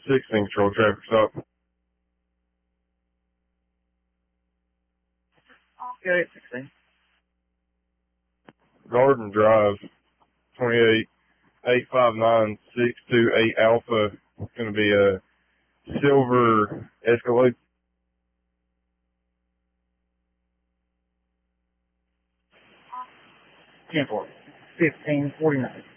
16 control traffic stop. Okay, 16. Garden Drive, 28-859-628 Alpha. It's going to be a silver Escalade. 10-4. 1549.